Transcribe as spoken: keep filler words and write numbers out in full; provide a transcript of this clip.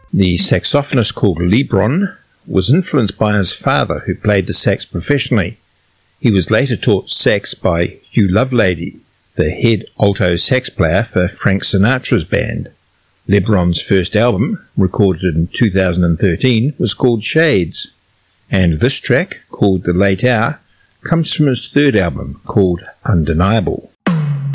The saxophonist called LeBron was influenced by his father, who played the sax professionally. He was later taught sax by Hugh Lovelady, the head alto sax player for Frank Sinatra's band. LeBron's first album, recorded in two thousand thirteen, was called Shades, and this track, called The Late Hour, comes from his third album, called Undeniable.